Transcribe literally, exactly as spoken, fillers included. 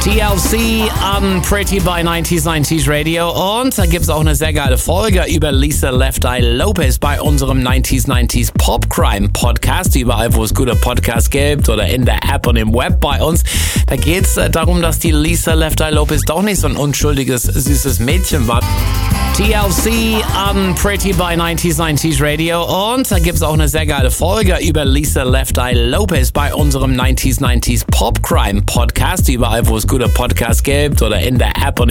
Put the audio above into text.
T L C an Pretty by neunzig neunzig Radio und da gibt es auch eine sehr geile Folge über Lisa Left Eye Lopez bei unserem neunzig neunzig Pop Crime Podcast, überall wo es gute Podcasts gibt oder in der App und im Web bei uns. Da geht es darum, dass die Lisa Left Eye Lopez doch nicht so ein unschuldiges, süßes Mädchen war. T L C an Pretty by neunzig neunzig Radio und da gibt es auch eine sehr geile Folge über Lisa Left Eye Lopez bei unserem neunzig neunzig Pop Crime Podcast, überall wo es gute Podcasts gibt oder in der App und